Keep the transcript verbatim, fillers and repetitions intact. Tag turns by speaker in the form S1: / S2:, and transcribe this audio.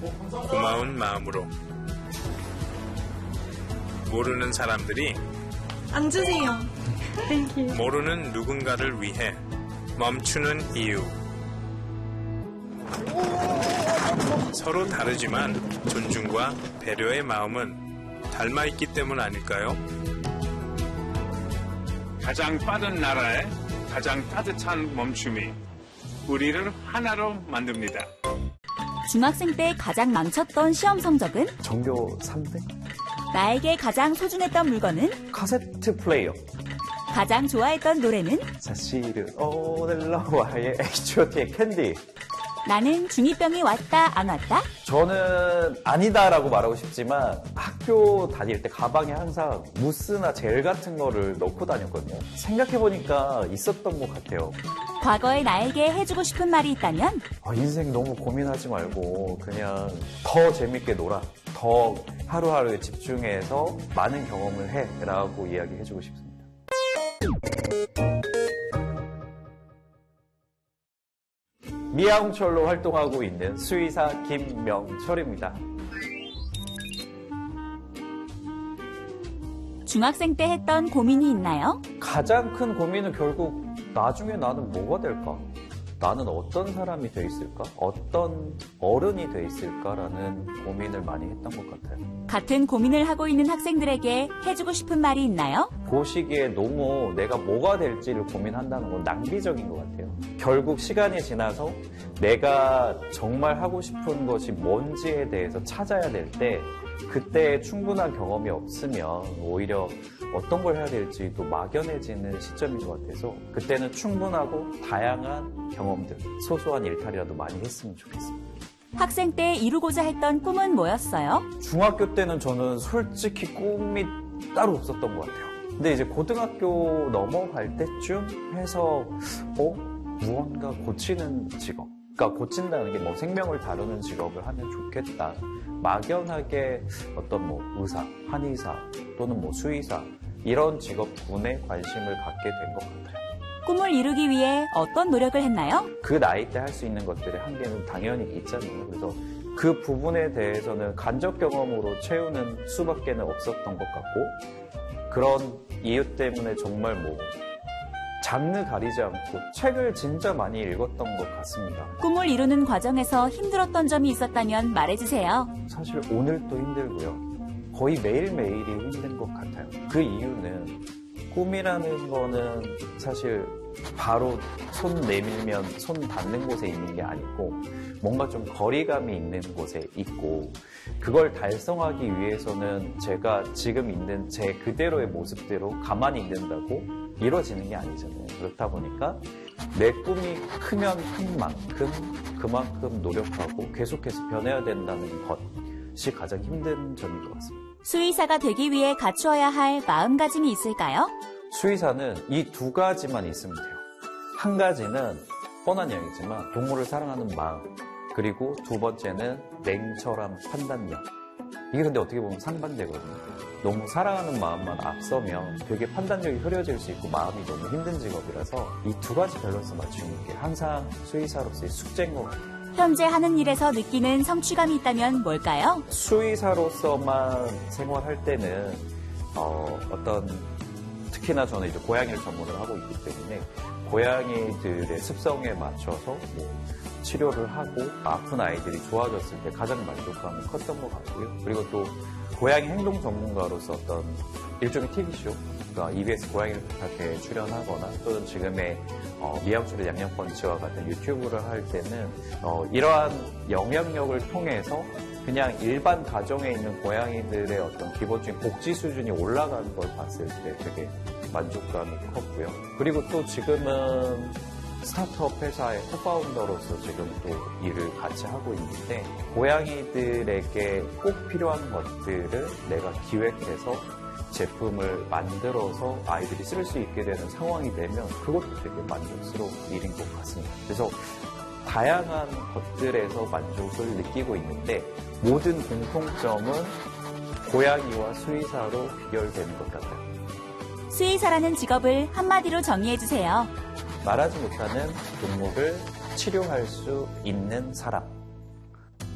S1: 고마운 마음으로. 모르는 사람들이
S2: 앉으세요.
S1: 모르는 누군가를 위해 멈추는 이유. 서로 다르지만 존중과 배려의 마음은 닮아있기 때문 아닐까요? 가장 빠른 나라에 가장 따뜻한 멈춤이 우리를 하나로 만듭니다.
S3: 중학생 때 가장 망쳤던 시험 성적은?
S4: 전교 삼 등?
S3: 나에게 가장 소중했던 물건은?
S4: 카세트 플레이어.
S3: 가장 좋아했던 노래는?
S4: 사실은 오늘 너와의 에이치 오 티의 캔디.
S3: 나는 중이병이 왔다 안 왔다?
S4: 저는 아니다라고 말하고 싶지만 학교 다닐 때 가방에 항상 무스나 젤 같은 거를 넣고 다녔거든요. 생각해보니까 있었던 것 같아요.
S3: 과거의 나에게 해주고 싶은 말이 있다면?
S4: 아, 인생 너무 고민하지 말고 그냥 더 재밌게 놀아. 더 하루하루에 집중해서 많은 경험을 해라고 이야기해주고 싶습니다. 미아홍철로 활동하고 있는 수의사 김명철입니다.
S3: 중학생 때 했던 고민이 있나요?
S4: 가장 큰 고민은 결국 나중에 나는 뭐가 될까? 나는 어떤 사람이 돼 있을까? 어떤 어른이 돼 있을까라는 고민을 많이 했던 것 같아요.
S3: 같은 고민을 하고 있는 학생들에게 해주고 싶은 말이 있나요?
S4: 그 시기에 너무 내가 뭐가 될지를 고민한다는 건 낭비적인 것 같아요. 결국 시간이 지나서 내가 정말 하고 싶은 것이 뭔지에 대해서 찾아야 될 때 그때 충분한 경험이 없으면 오히려 어떤 걸 해야 될지도 막연해지는 시점인 것 같아서 그때는 충분하고 다양한 경험들, 소소한 일탈이라도 많이 했으면 좋겠습니다.
S3: 학생 때 이루고자 했던 꿈은 뭐였어요?
S4: 중학교 때는 저는 솔직히 꿈이 따로 없었던 것 같아요. 근데 이제 고등학교 넘어갈 때쯤 해서 어? 무언가 고치는 직업. 그러니까 고친다는 게 뭐 생명을 다루는 직업을 하면 좋겠다. 막연하게 어떤 뭐 의사, 한의사 또는 뭐 수의사 이런 직업군에 관심을 갖게 된 것 같아요.
S3: 꿈을 이루기 위해 어떤 노력을 했나요?
S4: 그 나이 때 할 수 있는 것들의 한계는 당연히 있잖아요. 그래서 그 부분에 대해서는 간접 경험으로 채우는 수밖에는 없었던 것 같고 그런 이유 때문에 정말 뭐 장르 가리지 않고 책을 진짜 많이 읽었던 것 같습니다.
S3: 꿈을 이루는 과정에서 힘들었던 점이 있었다면 말해주세요.
S4: 사실 오늘도 힘들고요. 거의 매일매일이 힘든 것 같아요. 그 이유는 꿈이라는 거는 사실 바로 손 내밀면 손 닿는 곳에 있는 게 아니고 뭔가 좀 거리감이 있는 곳에 있고 그걸 달성하기 위해서는 제가 지금 있는 제 그대로의 모습대로 가만히 있는다고 이루어지는 게 아니잖아요. 그렇다 보니까 내 꿈이 크면 큰 만큼 그만큼 노력하고 계속해서 변해야 된다는 것이 가장 힘든 점인 것 같습니다.
S3: 수의사가 되기 위해 갖추어야 할 마음가짐이 있을까요?
S4: 수의사는 이 두 가지만 있으면 돼요. 한 가지는 뻔한 이야기지만 동물을 사랑하는 마음, 그리고 두 번째는 냉철한 판단력. 이게 근데 어떻게 보면 상반되거든요. 너무 사랑하는 마음만 앞서면 되게 판단력이 흐려질 수 있고 마음이 너무 힘든 직업이라서 이 두 가지 밸런스 맞추는 게 항상 수의사로서의 숙제인 것 같아요.
S3: 현재 하는 일에서 느끼는 성취감이 있다면 뭘까요?
S4: 수의사로서만 생활할 때는 어, 어떤 특히나 저는 이제 고양이를 전문을 하고 있기 때문에 고양이들의 습성에 맞춰서 뭐 치료를 하고 아픈 아이들이 좋아졌을 때 가장 만족감이 컸던 것 같고요. 그리고 또 고양이 행동 전문가로서 어떤 일종의 티비쇼, 그러니까 이비에스 고양이를 부탁해 출연하거나 또는 지금의 어, 미아홍철의 양념펀치와 같은 유튜브를 할 때는 어, 이러한 영향력을 통해서 그냥 일반 가정에 있는 고양이들의 어떤 기본적인 복지 수준이 올라가는 걸 봤을 때 되게 만족감이 컸고요. 그리고 또 지금은 스타트업 회사의 코파운더로서 지금 또 일을 같이 하고 있는데 고양이들에게 꼭 필요한 것들을 내가 기획해서 제품을 만들어서 아이들이 쓸 수 있게 되는 상황이 되면 그것도 되게 만족스러운 일인 것 같습니다. 그래서 다양한 것들에서 만족을 느끼고 있는데 모든 공통점은 고양이와 수의사로 귀결되는 것 같아요.
S3: 수의사라는 직업을 한마디로 정의해주세요.
S4: 말하지 못하는 동물을 치료할 수 있는 사람.